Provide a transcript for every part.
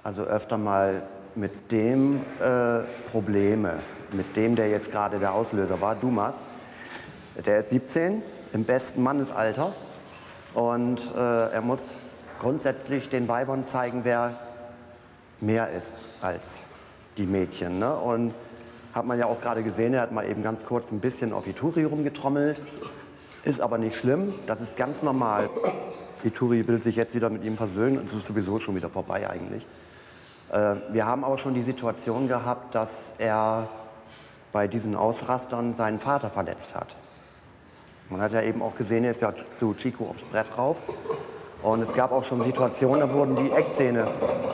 also öfter mal mit dem Probleme, mit dem, der jetzt gerade der Auslöser war, Dumas. Der ist 17, im besten Mannesalter. Und er muss grundsätzlich den Weibern zeigen, wer mehr ist als die Mädchen. Ne? Und hat man ja auch gerade gesehen, er hat mal eben ganz kurz ein bisschen auf Ituri rumgetrommelt. Ist aber nicht schlimm, das ist ganz normal. Ituri will sich jetzt wieder mit ihm versöhnen und es ist sowieso schon wieder vorbei eigentlich. Wir haben aber schon die Situation gehabt, dass er bei diesen Ausrastern seinen Vater verletzt hat. Man hat ja eben auch gesehen, er ist ja zu Chico aufs Brett rauf. Und es gab auch schon Situationen, da wurden die Eckzähne.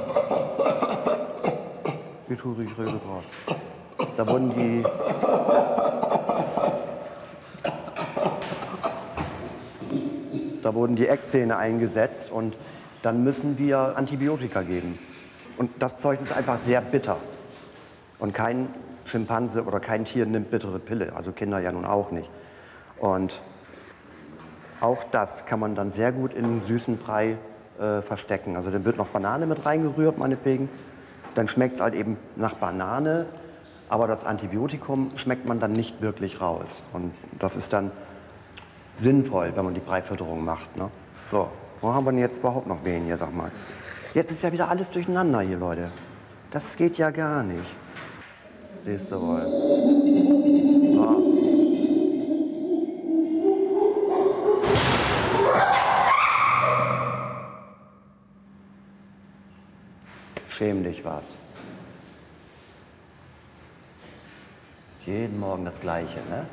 Ituri, ich rede gerade. Da wurden die Eckzähne eingesetzt und dann müssen wir Antibiotika geben. Und das Zeug ist einfach sehr bitter. Und kein Schimpanse oder kein Tier nimmt bittere Pille, also Kinder ja nun auch nicht. Und auch das kann man dann sehr gut in einen süßen Brei verstecken. Also dann wird noch Banane mit reingerührt, meinetwegen. Dann schmeckt es halt eben nach Banane, aber das Antibiotikum schmeckt man dann nicht wirklich raus. Und das ist dann sinnvoll, wenn man die Breifütterung macht. Ne? So, wo haben wir denn jetzt überhaupt noch wen hier, sag mal? Jetzt ist ja wieder alles durcheinander hier, Leute. Das geht ja gar nicht. Siehst du wohl. So. Schäm dich was. Jeden Morgen das Gleiche, ne?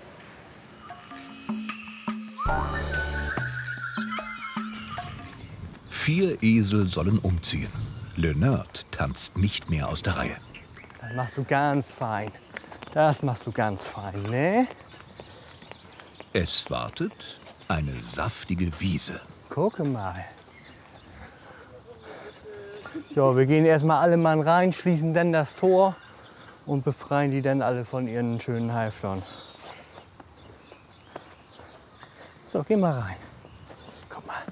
Vier Esel sollen umziehen. Leonard tanzt nicht mehr aus der Reihe. Das machst du ganz fein. Das machst du ganz fein, ne? Es wartet eine saftige Wiese. Gucke mal. So, wir gehen erstmal alle Mann rein, schließen dann das Tor und befreien die dann alle von ihren schönen Halftern. So, geh mal rein. Guck mal.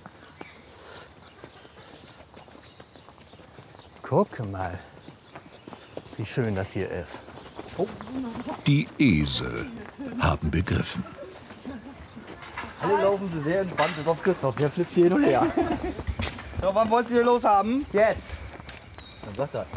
Guck mal, wie schön das hier ist. Oh. Die Esel haben begriffen. Alle laufen Sie sehr entspannt bis auf Christoph, der flitzt hier hin und her. So, wann wollt ihr hier los haben? Jetzt. Dann sagt er.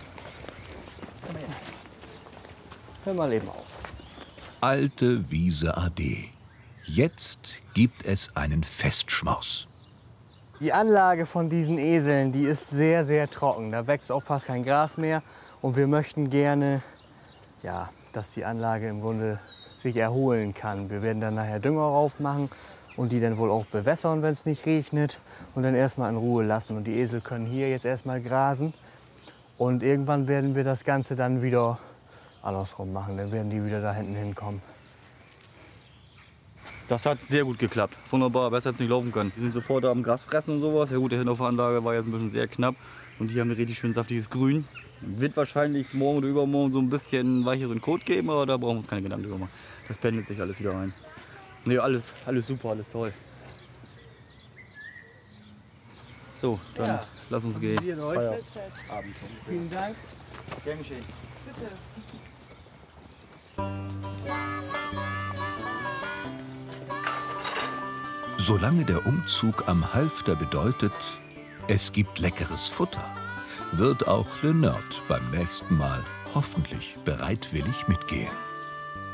Hör mal eben auf. Alte Wiese AD. Jetzt gibt es einen Festschmaus. Die Anlage von diesen Eseln, die ist sehr, sehr trocken. Da wächst auch fast kein Gras mehr. Und wir möchten gerne, ja, dass die Anlage im Grunde sich erholen kann. Wir werden dann nachher Dünger rauf machen und die dann wohl auch bewässern, wenn es nicht regnet. Und dann erstmal in Ruhe lassen. Und die Esel können hier jetzt erstmal grasen. Und irgendwann werden wir das Ganze dann wieder andersrum machen. Dann werden die wieder da hinten hinkommen. Das hat sehr gut geklappt. Wunderbar, besser hätte es nicht laufen können. Die sind sofort da am Gras fressen und sowas. Ja gut, der Hindernanlage war jetzt ein bisschen sehr knapp. Und die haben ein richtig schön saftiges Grün. Wird wahrscheinlich morgen oder übermorgen so ein bisschen weicheren Kot geben, aber da brauchen wir uns keine Gedanken drüber machen. Das pendelt sich alles wieder ein. Nee, alles super, alles toll. So, dann ja, lass uns gehen. Feierabend. Vielen Dank. Gern geschehen. Bitte. Solange der Umzug am Halfter bedeutet, es gibt leckeres Futter, wird auch Leonard beim nächsten Mal hoffentlich bereitwillig mitgehen.